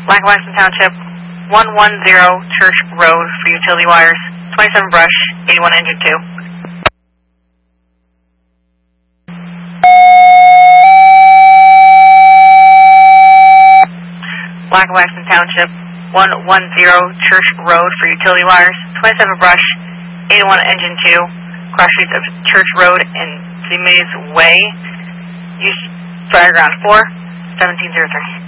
Lackawaxen Township, 110 Church Road for utility wires, 27 brush, 81 engine 2. Lackawaxen Township, 110 Church Road for utility wires, 27 brush, 81 engine 2, cross streets of Church Road and City Maze Way, use fire ground 4, 1703.